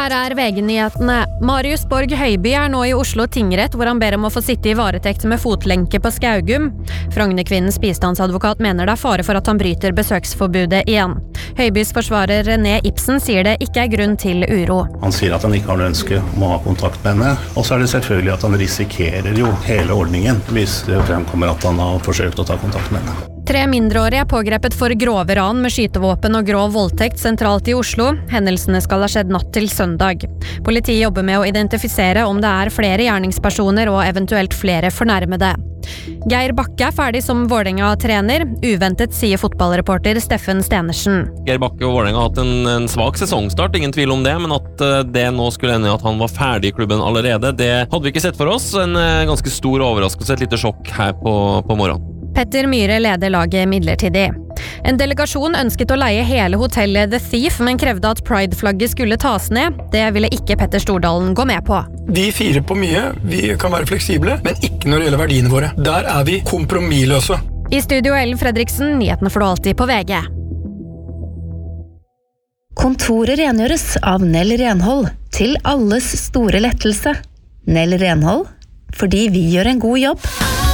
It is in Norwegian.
Her VG-nyhetene. Marius Borg Høiby nå I Oslo tingrett, hvor han ber om å få sitte I varetekt med fotlenke på Skaugum. Frognerkvinnens bistandsadvokat mener det fare for at han bryter besøksforbudet igjen. Høibys forsvarer René Ibsen sier det ikke grunn til uro. Han sier at han ikke har noe ønske om å ha kontakt med henne, og så det selvfølgelig at han risikerer jo hele ordningen hvis det fremkommer at han har forsøkt å ta kontakt med henne. 3 mindreårige pågrepet for grove ran med skytevåpen og grov voldtekt sentralt I Oslo. Hendelsene skal ha skjedd natt til søndag. Politiet jobber med å identifisere om det flere gjerningspersoner og eventuelt flere fornærmede. Geir Bakke ferdig som Vålerenga-trener. Uventet, sier fotballreporter Steffen Stenersen. Geir Bakke og Vålerenga har hatt en svak sesongstart, ingen tvil om det, men at det nå skulle ende I at han var ferdig I klubben allerede, det hadde vi ikke sett for oss. En ganske stor overraskelse, et lite sjokk her på morgenen. Petter Myhre leder laget midlertidig. En delegasjon ønsket å leie hele hotellet The Thief, men krevde at Pride-flagget skulle tas ned. Det ville ikke Petter Stordalen gå med på. Vi firer på mye, vi kan være fleksible, men ikke når det gjelder verdiene våre. Der vi kompromissløse. I studio Ellen Fredriksen, nyhetene får du alltid på VG. Kontoret rengjøres av Nell Renhold, til alles store lettelse. Nell Renhold, fordi vi gjør en god jobb.